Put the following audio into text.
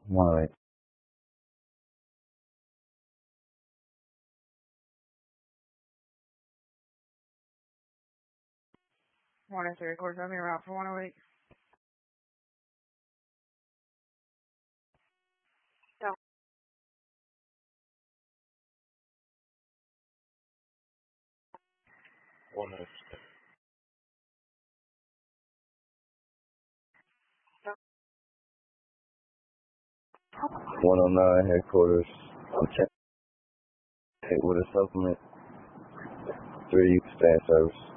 108. Morning, three quarters. I'm here out for 108. No. 109 headquarters. I'm checking with a supplement. 3 stand service.